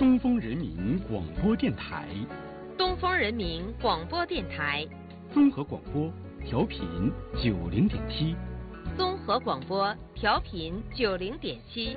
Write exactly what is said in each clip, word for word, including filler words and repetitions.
东风人民广播电台， 东风人民广播电台， 综合广播调频九零点七， 综合广播调频九零点七。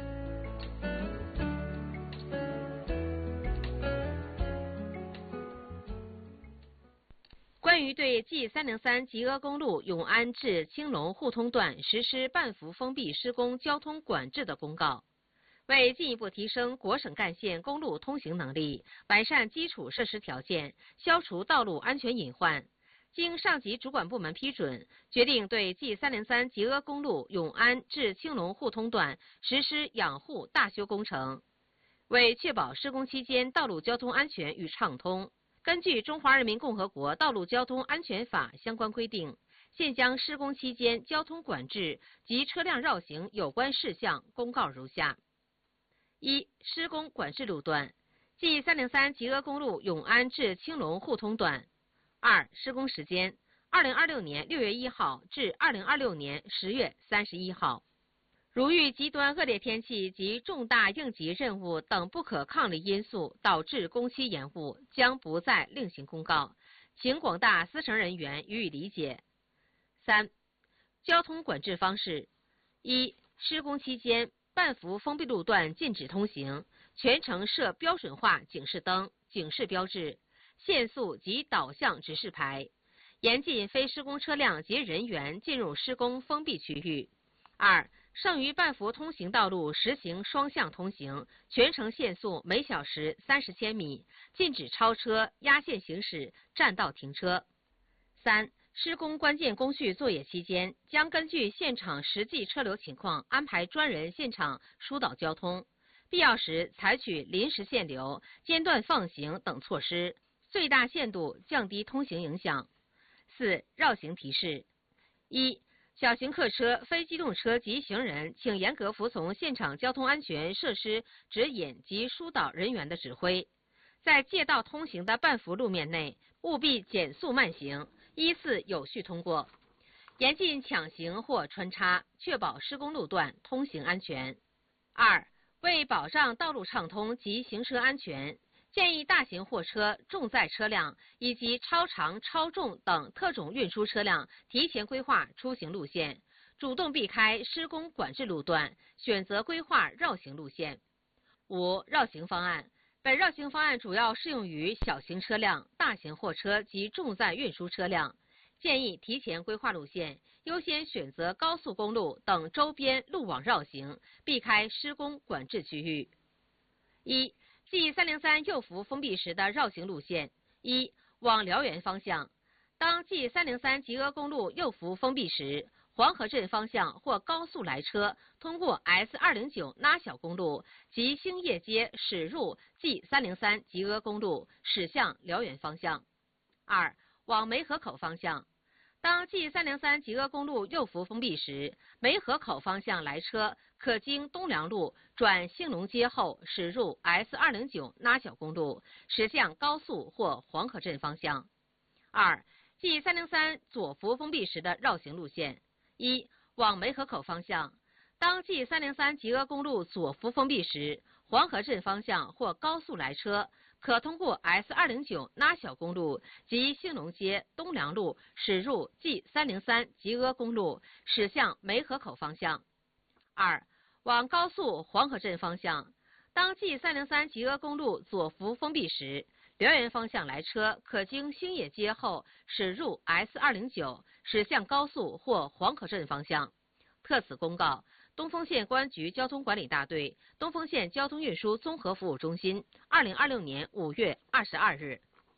关于对 G 三零三吉阿公路永安至青龙互通段实施半幅封闭施工交通管制的公告，为进一步提升国省干线公路通行能力，完善基础设施条件，消除道路安全隐患，经上级主管部门批准，决定对 G 三零三吉阿公路永安至青龙互通段实施养护大修工程。为确保施工期间道路交通安全与畅通，根据《中华人民共和国道路交通安全法》相关规定，现将施工期间交通管制及车辆绕行有关事项公告如下：一、施工管制路段 G 三零三吉阿公路永安至青龙互通段。二、施工时间二零二六年六月一号至二零二六年十月三十一号。如遇极端恶劣天气及重大应急任务等不可抗力因素导致工期延误，将不再另行公告，请广大司乘人员予以理解。三、交通管制方式：一、施工期间半幅封闭路段禁止通行，全程设标准化警示灯、警示标志、限速及导向指示牌，严禁非施工车辆及人员进入施工封闭区域。二、剩余半幅通行道路实行双向通行，全程限速每小时三十千米，禁止超车、压线行驶、占道停车。三、施工关键工序作业期间，将根据现场实际车流情况安排专人现场疏导交通，必要时采取临时限流、间断放行等措施，最大限度降低通行影响。四、绕行提示：一、小型客车、非机动车及行人，请严格服从现场交通安全设施指引及疏导人员的指挥，在借道通行的半幅路面内，务必减速慢行，依次有序通过，严禁抢行或穿插，确保施工路段通行安全。二、为保障道路畅通及行车安全，建议大型货车、重载车辆以及超长、超重等特种运输车辆提前规划出行路线，主动避开施工管制路段，选择规划绕行路线。五、绕行方案。本绕行方案主要适用于小型车辆、大型货车及重载运输车辆，建议提前规划路线，优先选择高速公路等周边路网绕行，避开施工管制区域。一、G 三零三右幅封闭时的绕行路线：一、往辽源方向，当 G 三零三吉阿公路右幅封闭时，黄河镇方向或高速来车通过 S 二零九 拉小公路及兴业街驶入 G 三零三吉阿公路，驶向辽源方向。二、往梅河口方向，当 G 三零三吉阿公路右幅封闭时，梅河口方向来车可经东良路转兴隆街后驶入 S 二零九 拉小公路，驶向高速或黄河镇方向。二、G 三零三左幅封闭时的绕行路线：一、往梅河口方向，当 G 三零三吉阿公路左幅封闭时，黄河镇方向或高速来车可通过 S 二零九 拉小公路及兴隆街东良路驶入 G 三零三吉阿公路，驶向梅河口方向。二、往高速黄河镇方向，当 G 三零三吉阿公路左幅封闭时，辽源方向来车可经兴业街后驶入 S 二零九，驶向高速或黄河镇方向。特此公告，东丰县公安局交通管理大队、东丰县交通运输综合服务中心，二零二六年五月二十二日。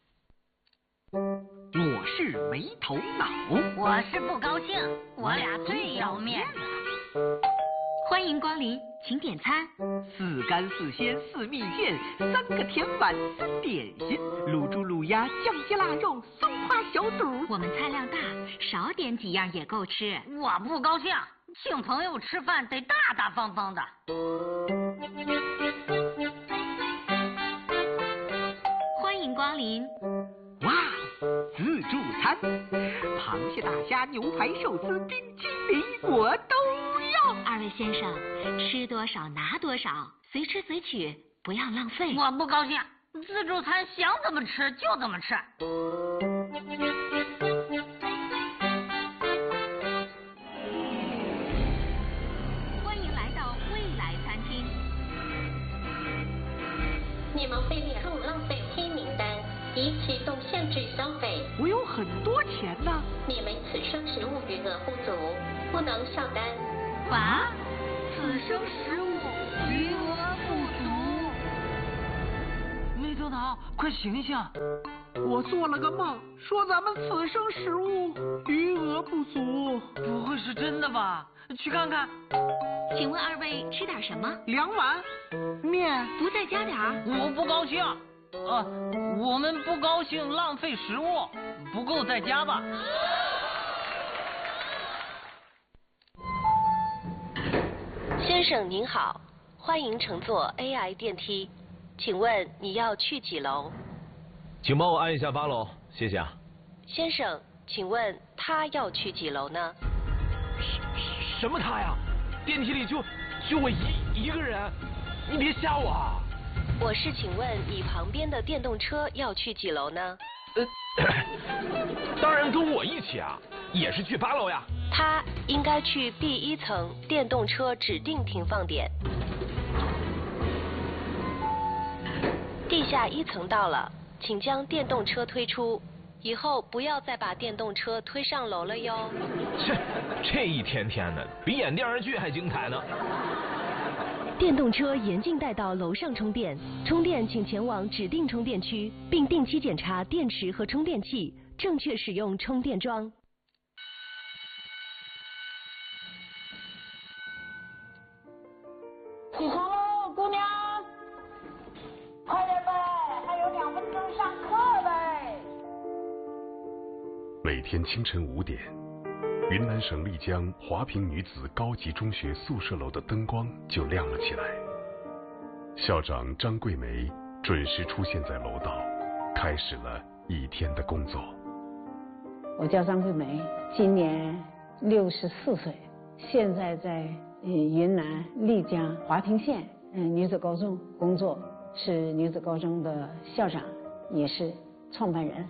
我是没头脑， 我是不高兴，我俩最要面子。 欢迎光临，请点餐。 四干四鲜四蜜饯，三个甜碗三点心，卤猪卤鸭酱鸡腊肉松花小肚。 我们菜量大，少点几样也够吃。 我不高兴，请朋友吃饭得大大方方的。 欢迎光临。 哇，自助餐，螃蟹、大虾、牛排、寿司、冰淇淋，我都要。 二位先生，吃多少拿多少，随吃随取， 不要浪费。 我不高兴，自助餐想怎么吃就怎么吃。 欢迎来到未来餐厅。 你们被列入浪费黑名单，已启动限制消费。 我有很多钱呢。 你们此生食物余额不足，不能上单。 啊？此生食物余额不足。 魏德堂，快醒醒！我做了个梦，说咱们此生食物余额不足。不会是真的吧？去看看。 请问二位吃点什么？ 两碗面。 不再加点儿？ 我不高兴。呃，我们不高兴浪费食物，不够再加吧。 先生您好，欢迎乘坐 A I 电梯，请问你要去几楼？ 请帮我按一下八楼，谢谢啊。 先生，请问他要去几楼呢？ 什什么他呀？电梯里就就我一一个人，你别吓我啊！ 我是请问你旁边的电动车要去几楼呢？ 呃，当然跟我一起啊，也是去八楼呀。 他应该去 B 一层电动车指定停放点。地下一层到了，请将电动车推出，以后不要再把电动车推上楼了哟。 这这一天天的，比演电视剧还精彩呢。 电动车严禁带到楼上充电，充电请前往指定充电区，并定期检查电池和充电器，正确使用充电桩。 起床喽，姑娘！快点呗，还有两分钟上课呗。 每天清晨五点，云南省丽江华坪女子高级中学宿舍楼的灯光就亮了起来。校长张桂梅准时出现在楼道，开始了一天的工作。 我叫张桂梅，今年六十四岁，现在在云南丽江华坪县嗯女子高中工作，是女子高中的校长，也是创办人。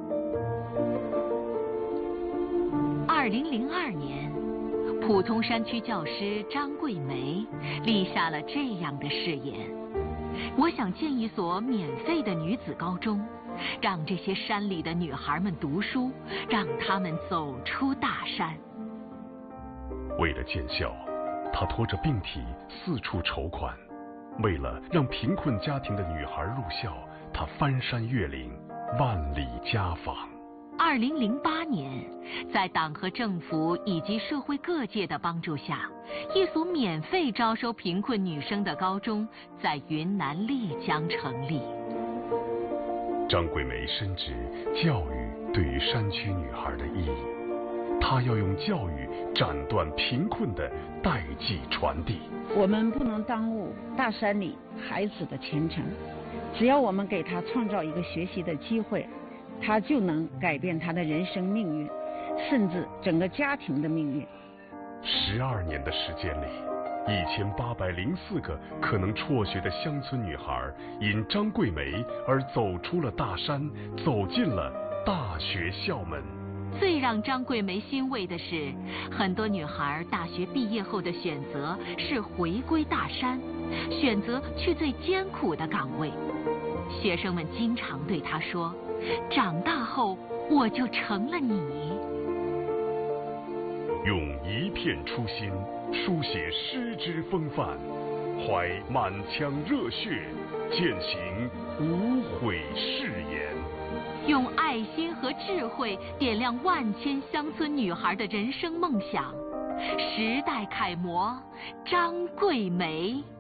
二零零二年，普通山区教师张桂梅立下了这样的誓言：我想建一所免费的女子高中，让这些山里的女孩们读书，让她们走出大山。 为了建校，他拖着病体四处筹款，为了让贫困家庭的女孩入校，他翻山越岭，万里家访。 二零零八年，在党和政府以及社会各界的帮助下，一所免费招收贫困女生的高中在云南丽江成立。 张桂梅深知教育对于山区女孩的意义，她要用教育斩断贫困的代际传递。 我们不能耽误大山里孩子的前程，只要我们给他创造一个学习的机会，他就能改变他的人生命运，甚至整个家庭的命运。 十二年的时间里，一千八百零四个可能辍学的乡村女孩，因张桂梅而走出了大山，走进了大学校门。 最让张桂梅欣慰的是，很多女孩大学毕业后的选择是回归大山，选择去最艰苦的岗位。学生们经常对她说：长大后我就成了你。 用一片初心书写诗之风范，怀满腔热血践行无悔誓言， 用爱心和智慧点亮万千乡村女孩的人生梦想。时代楷模张桂梅。